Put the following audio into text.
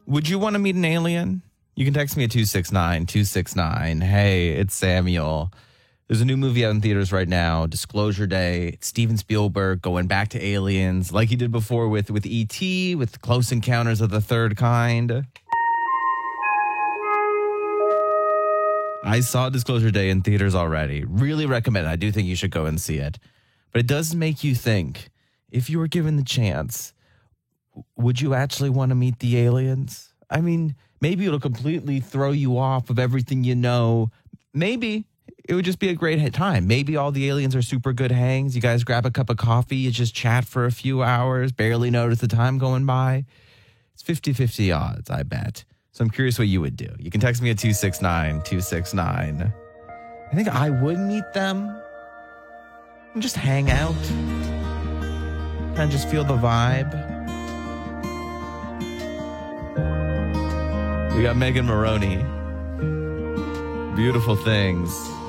Would you want to meet an alien? You can text me at 269-269. Hey, it's Samuel. There's a new movie out in theaters right now, Disclosure Day. It's Steven Spielberg going back to aliens like he did before with E.T., with Close Encounters of the Third Kind. I saw Disclosure Day in theaters already. Really recommend it. I do think you should go and see it. But it does make you think, if you were given the chance, would you actually want to meet the aliens? I mean, maybe it'll completely throw you off of everything you know. Maybe it would just be a great time. Maybe all the aliens are super good hangs. You guys grab a cup of coffee, you just chat for a few hours, barely notice the time going by. It's 50-50 odds, I bet. So I'm curious what you would do. You can text me at 269-269. I think I would meet them and just hang out. Kind of just feel the vibe. We got Megan Maroney. Beautiful Things.